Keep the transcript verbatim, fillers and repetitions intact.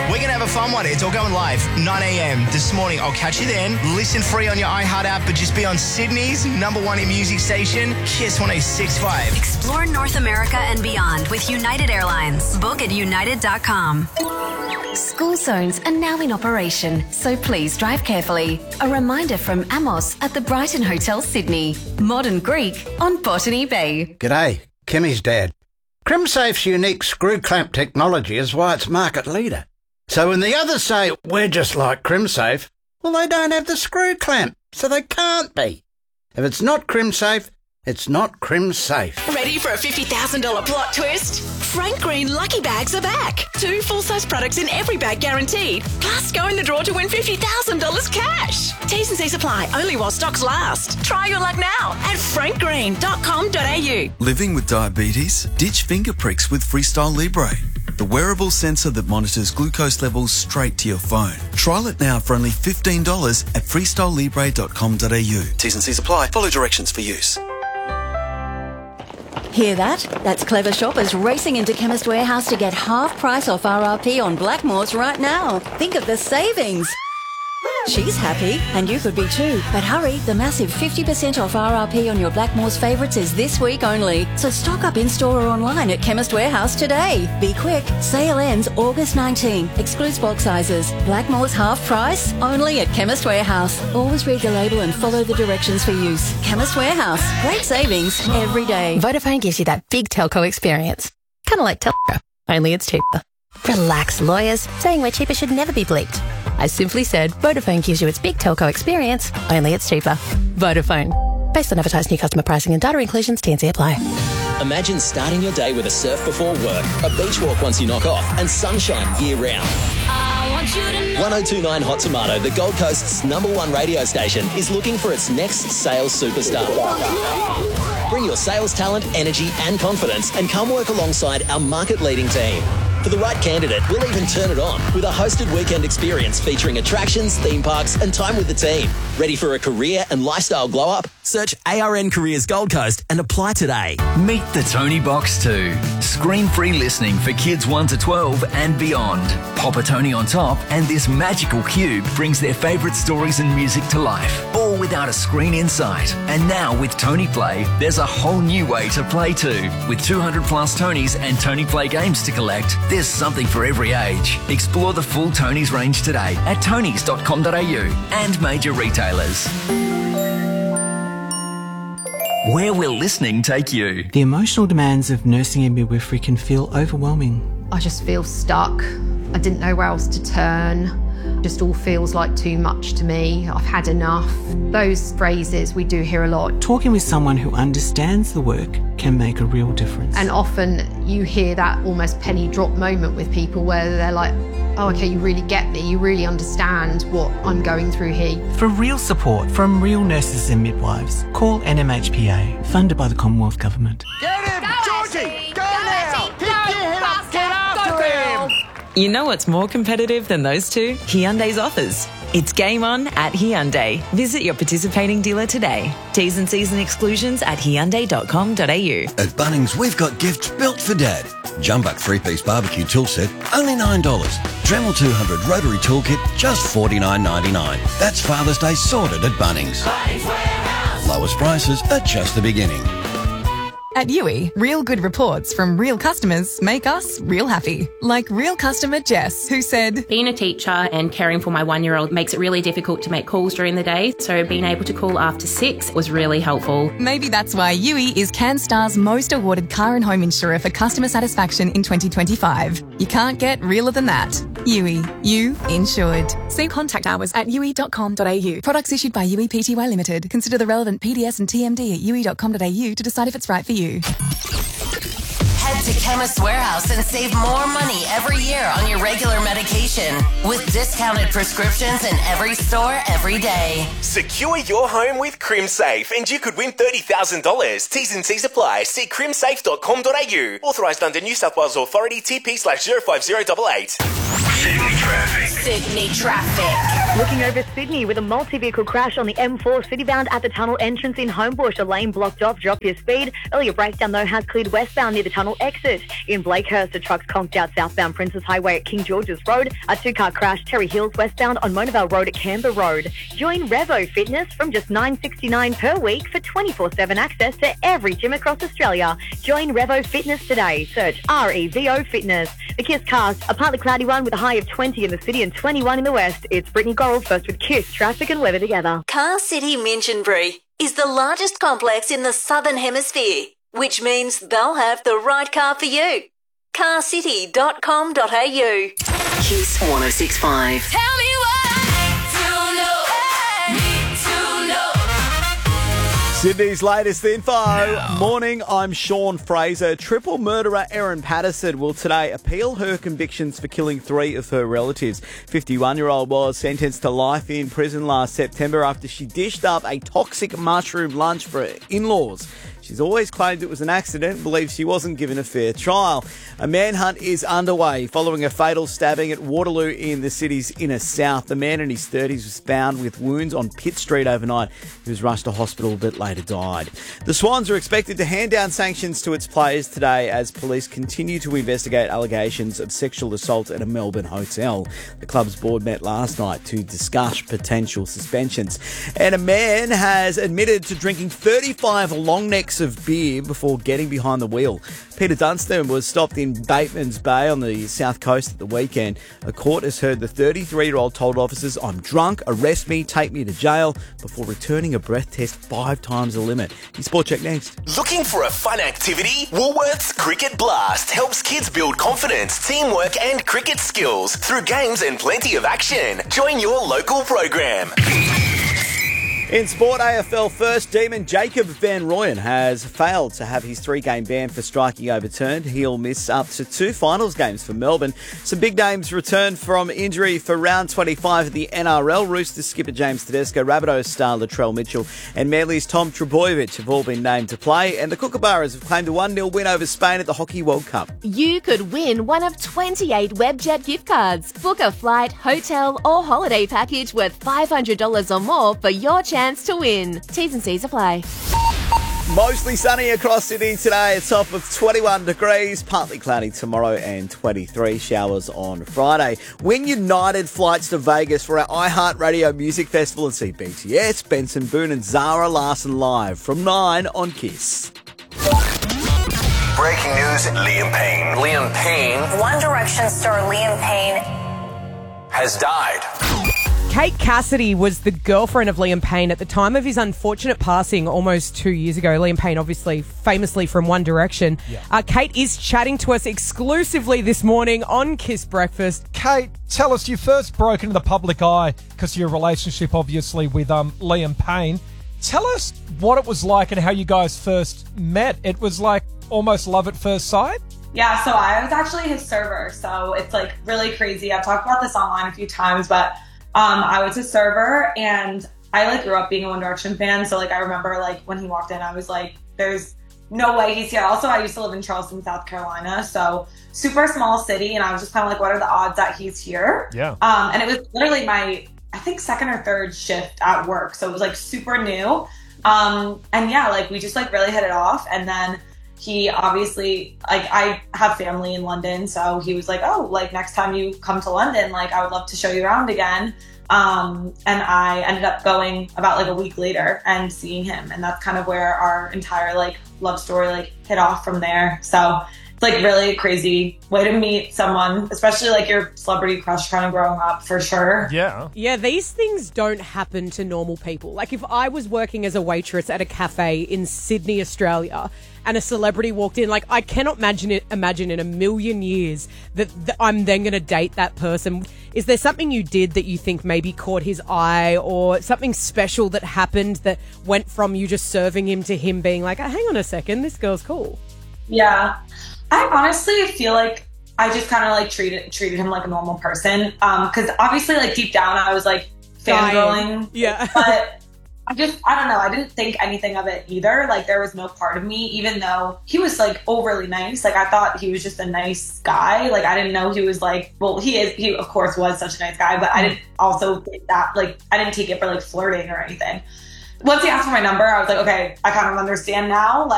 We're going to have a fun one. It's all going live, nine a.m. this morning. I'll catch you then. Listen free on your iHeart app, but just be on Sydney's number one in music station, Kiss one oh six point five. Explore North America and beyond with United Airlines. Book at united dot com. School zones are now in operation, so please drive carefully. A reminder from Amos at the Brighton Hotel, Sydney. Modern Greek on Botany Bay. G'day, Kimmy's dad. CrimSafe's unique screw clamp technology is why it's market leader. So when the others say we're just like CrimSafe, well, they don't have the screw clamp, so they can't be. If it's not CrimSafe, it's not CrimSafe. Ready for a fifty thousand dollars plot twist? Frank Green Lucky Bags are back. Two full-size products in every bag guaranteed. Plus, go in the draw to win fifty thousand dollars cash. T's and C's apply only while stocks last. Try your luck now at frank green dot com dot a u. Living with diabetes? Ditch finger pricks with Freestyle Libre, the wearable sensor that monitors glucose levels straight to your phone. Trial it now for only fifteen dollars at freestyle libre dot com dot a u. T's and C's apply. Follow directions for use. Hear that? That's clever shoppers racing into Chemist Warehouse to get half price off R R P on Blackmores right now. Think of the savings. She's happy, and you could be too. But hurry, the massive fifty percent off R R P on your Blackmores favourites is this week only. So stock up in-store or online at Chemist Warehouse today. Be quick. Sale ends August nineteenth. Excludes bulk sizes. Blackmores half price, only at Chemist Warehouse. Always read the label and follow the directions for use. Chemist Warehouse. Great savings every day. Vodafone gives you that big telco experience. Kind of like telco, only it's cheaper. Relax, lawyers. Saying we're cheaper should never be bleeped. I simply said Vodafone gives you its big telco experience, only it's cheaper. Vodafone. Based on advertised new customer pricing and data inclusions, T and C apply. Imagine starting your day with a surf before work, a beach walk once you knock off, and sunshine year-round. one oh two point nine Hot Tomato, the Gold Coast's number one radio station, is looking for its next sales superstar. Bring your sales talent, energy and confidence and come work alongside our market-leading team. For the right candidate, we'll even turn it on with a hosted weekend experience featuring attractions, theme parks and time with the team. Ready for a career and lifestyle glow-up? Search A R N Careers Gold Coast and apply today. Meet the Tony Box two. Screen-free listening for kids one to twelve and beyond. Pop a Tony on top and this magical cube brings their favourite stories and music to life, all without a screen in sight. And now with Tony Play, there's a whole new way to play too. With two hundred plus Tonys and Tony Play games to collect, there's something for every age. Explore the full Tonys range today at tonys dot com dot a u and major retailers. Where will listening take you? The emotional demands of nursing and midwifery can feel overwhelming. I just feel stuck. I didn't know where else to turn. Just all feels like too much to me. I've had enough. Those phrases we do hear a lot. Talking with someone who understands the work can make a real difference. And often you hear that almost penny drop moment with people where they're like, oh, okay, you really get me. You really understand what I'm going through here. For real support from real nurses and midwives, call N M H P A, funded by the Commonwealth Government. Get him! Go Georgie! Go, go now! Pick your head up! Get after him! You know what's more competitive than those two? Hyundai's offers. It's game on at Hyundai. Visit your participating dealer today. T's and C's and exclusions at hyundai dot com dot a u. At Bunnings, we've got gifts built for Dad. Jumbuck three-piece barbecue tool set, only nine dollars. Dremel two hundred rotary toolkit, just forty-nine ninety-nine. That's Father's Day sorted at Bunnings. Bunnings Warehouse. Lowest prices are just the beginning. At U I, real good reports from real customers make us real happy. Like real customer Jess, who said, being a teacher and caring for my one-year-old makes it really difficult to make calls during the day, so being able to call after six was really helpful. Maybe that's why U I is CanStar's most awarded car and home insurer for customer satisfaction in twenty twenty-five. You can't get realer than that. U I, you insured. See contact hours at u i dot com dot a u. Products issued by U I Pty Limited. Consider the relevant P D S and T M D at u i dot com dot a u to decide if it's right for you. Head to Chemist Warehouse and save more money every year on your regular medication with discounted prescriptions in every store every day. Secure your home with CrimSafe and you could win thirty thousand dollars. T's and C's apply. See crim safe dot com dot a u. Authorised under New South Wales Authority T P slash zero five zero eight eight. Sydney traffic. Sydney traffic. Looking over Sydney with a multi-vehicle crash on the M four citybound at the tunnel entrance in Homebush. A lane blocked off. Drop your speed. Earlier breakdown though has cleared westbound near the tunnel exit. In Blakehurst, a truck's conked out southbound Princess Highway at King George's Road. A two-car crash Terry Hills westbound on Monavale Road at Canberra Road. Join Revo Fitness from just nine dollars sixty-nine per week for twenty-four seven access to every gym across Australia. Join Revo Fitness today. Search R E V O Fitness. The Kiss Cast, a partly cloudy one with a high of twenty in the city and twenty-one in the west. It's Brittany Gold first with Kiss, traffic and weather together. Car City Minchinbury is the largest complex in the Southern Hemisphere, which means they'll have the right car for you. car city dot com dot a u. Kiss one oh six point five. Tell me Sydney's latest info. Now. Morning, I'm Sean Fraser. Triple murderer Erin Patterson will today appeal her convictions for killing three of her relatives. fifty-one-year-old was sentenced to life in prison last September after she dished up a toxic mushroom lunch for her in-laws. She's always claimed it was an accident and believes she wasn't given a fair trial. A manhunt is underway following a fatal stabbing at Waterloo in the city's inner south. The man in his thirties was found with wounds on Pitt Street overnight. He was rushed to hospital but later died. The Swans are expected to hand down sanctions to its players today as police continue to investigate allegations of sexual assault at a Melbourne hotel. The club's board met last night to discuss potential suspensions. And a man has admitted to drinking thirty-five long necks of beer before getting behind the wheel. Peter Dunstan was stopped in Bateman's Bay on the south coast at the weekend. A court has heard the thirty-three-year-old told officers, "I'm drunk, arrest me, take me to jail," before returning a breath test five times the limit. Your Sport Check next. Looking for a fun activity? Woolworths Cricket Blast helps kids build confidence, teamwork and cricket skills through games and plenty of action. Join your local program. In sport, A F L first demon Jacob Van Rooyen has failed to have his three-game ban for striking overturned. He'll miss up to two finals games for Melbourne. Some big names returned from injury for round twenty-five of the N R L. Roosters skipper James Tedesco, Rabbitohs star Latrell Mitchell and Manly's Tom Trbojevic have all been named to play. And the Kookaburras have claimed a one nil win over Spain at the Hockey World Cup. You could win one of twenty-eight Webjet gift cards. Book a flight, hotel or holiday package worth five hundred dollars or more for your chance to win. T's and C's apply. Mostly sunny across Sydney today, a top of twenty-one degrees, partly cloudy tomorrow and twenty-three showers on Friday. Win United flights to Vegas for our iHeartRadio Music Festival and see B T S, Benson Boone and Zara Larsson live from nine on Kiss. Breaking news, Liam Payne. Liam Payne One Direction star Liam Payne has died. Kate Cassidy was the girlfriend of Liam Payne at the time of his unfortunate passing almost two years ago. Liam Payne, obviously, famously from One Direction. Yeah. Uh, Kate is chatting to us exclusively this morning on Kiss Breakfast. Kate, tell us, you first broke into the public eye because of your relationship, obviously, with um, Liam Payne. Tell us what it was like and how you guys first met. It was like almost love at first sight? Yeah, so I was actually his server, so it's like really crazy. I've talked about this online a few times, but Um, I was a server and I like grew up being a One Direction fan. So like I remember like when he walked in, I was like, there's no way he's here. Also, I used to live in Charleston, South Carolina. So super small city. And I was just kind of like, what are the odds that he's here? Yeah. Um, and it was literally my, I think second or third shift at work. So it was like super new. Um, and yeah, like we just like really hit it off. And then he obviously, like I have family in London, so he was like, oh, like next time you come to London, like I would love to show you around again. Um, and I ended up going about like a week later and seeing him. And that's kind of where our entire like love story like hit off from there. So it's like really a crazy way to meet someone, especially like your celebrity crush kind of growing up for sure. Yeah. Yeah, these things don't happen to normal people. Like if I was working as a waitress at a cafe in Sydney, Australia, and a celebrity walked in, like I cannot imagine it, imagine in a million years that, that I'm then going to date that person. Is there something you did that you think maybe caught his eye or something special that happened that went from you just serving him to him being like, oh, hang on a second, this girl's cool? Yeah. I honestly feel like I just kind of like treated treated him like a normal person. Um, cause obviously like deep down I was like fangirling. Yeah. But I just, I don't know. I didn't think anything of it either. Like there was no part of me, even though he was like overly nice. Like I thought he was just a nice guy. Like I didn't know he was like, well, he is, he of course was such a nice guy, but I didn't also think that, like, I didn't take it for like flirting or anything. Once he asked for my number, I was like, okay, I kind of understand now. Like,